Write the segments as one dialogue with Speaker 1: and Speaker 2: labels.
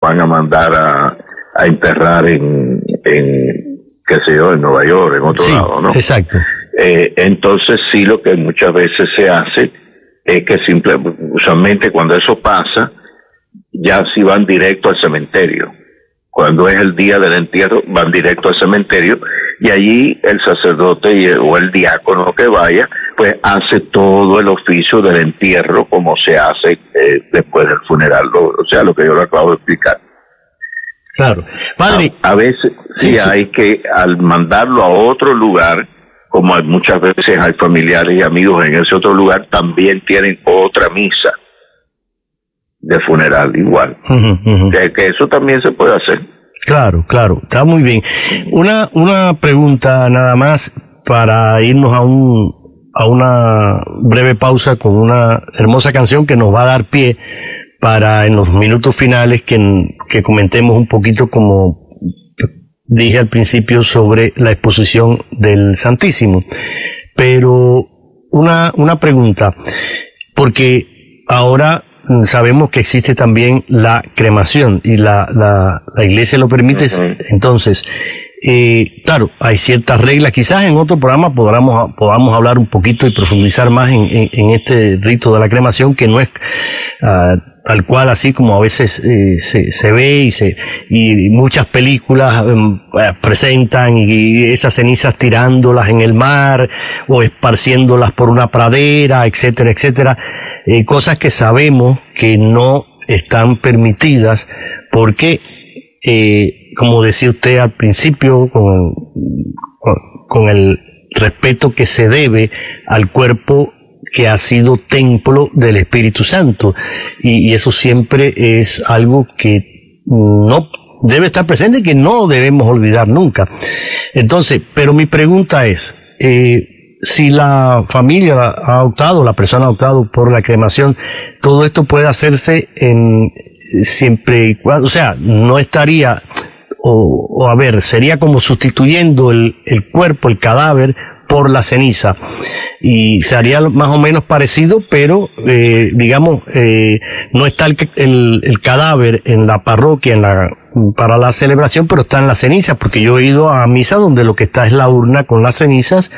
Speaker 1: van a mandar a enterrar en qué sé yo, en Nueva York, en otro lado, ¿no?
Speaker 2: Exacto.
Speaker 1: Entonces sí, lo que muchas veces se hace es que usualmente cuando eso pasa, ya sí van directo al cementerio. Cuando es el día del entierro, van directo al cementerio y allí el sacerdote o el diácono que vaya, pues hace todo el oficio del entierro como se hace después del funeral, o sea, lo que yo le acabo de explicar.
Speaker 2: Claro. Padre,
Speaker 1: a veces sí hay que, al mandarlo a otro lugar, como muchas veces hay familiares y amigos en ese otro lugar, también tienen otra misa de funeral igual. Que eso también se puede hacer.
Speaker 2: Claro, está muy bien. Una pregunta nada más para irnos a una breve pausa con una hermosa canción que nos va a dar pie para en los minutos finales que comentemos un poquito, como dije al principio, sobre la exposición del Santísimo. Pero una pregunta, porque ahora sabemos que existe también la cremación y la Iglesia lo permite. Entonces, claro, hay ciertas reglas. Quizás en otro programa podamos hablar un poquito y profundizar más en este rito de la cremación, que no es tal cual así como a veces se ve y muchas películas presentan, y esas cenizas tirándolas en el mar o esparciéndolas por una pradera, etcétera, etcétera, cosas que sabemos que no están permitidas porque como decía usted al principio, con el respeto que se debe al cuerpo que ha sido templo del Espíritu Santo, y eso siempre es algo que no debe estar presente y que no debemos olvidar nunca. Entonces, pero mi pregunta es, si la familia ha optado, la persona ha optado por la cremación, todo esto puede hacerse siempre y cuando, o sea, no estaría, a ver, sería como sustituyendo el cuerpo, el cadáver, por la ceniza, y se haría más o menos parecido, pero digamos, no está el cadáver en la parroquia para la celebración, pero está en la ceniza, porque yo he ido a misa donde lo que está es la urna con las cenizas,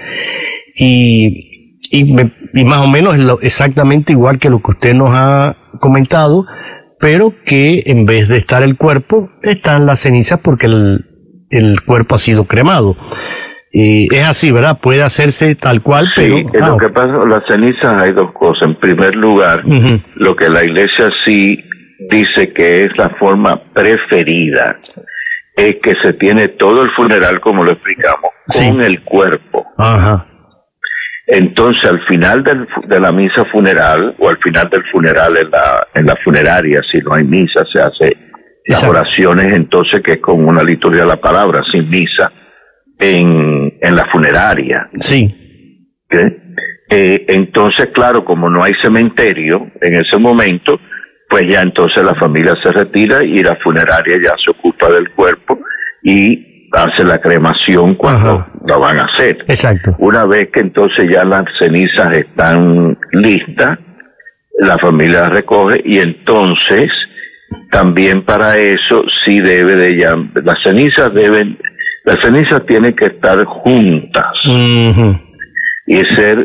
Speaker 2: y más o menos es exactamente igual que lo que usted nos ha comentado, pero que en vez de estar el cuerpo, están las cenizas porque el cuerpo ha sido cremado. Es así, ¿verdad? Puede hacerse tal cual, pero...
Speaker 1: Sí, lo que pasa con las cenizas hay dos cosas. En primer lugar, lo que la Iglesia sí dice que es la forma preferida, es que se tiene todo el funeral, como lo explicamos, con el cuerpo. Ajá. Entonces, al final de la misa funeral, o al final del funeral en la funeraria, si no hay misa, se hace las oraciones, entonces, que es con una liturgia de la palabra, sin misa, en la funeraria.
Speaker 2: Sí.
Speaker 1: Entonces, claro, como no hay cementerio en ese momento, pues ya entonces la familia se retira y la funeraria ya se ocupa del cuerpo y hace la cremación cuando la van a hacer.
Speaker 2: Exacto.
Speaker 1: Una vez que entonces ya las cenizas están listas, la familia las recoge, y entonces también para eso sí debe de ya, las cenizas tienen que estar juntas y ser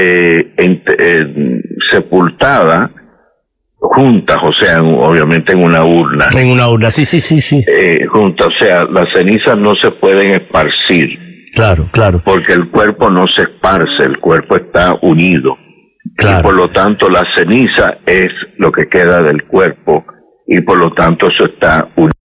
Speaker 1: sepultadas juntas, o sea, obviamente en una urna.
Speaker 2: En una urna, sí.
Speaker 1: Juntas, o sea, las cenizas no se pueden esparcir.
Speaker 2: Claro.
Speaker 1: Porque el cuerpo no se esparce, el cuerpo está unido. Claro. Y por lo tanto la ceniza es lo que queda del cuerpo, y por lo tanto eso está unido.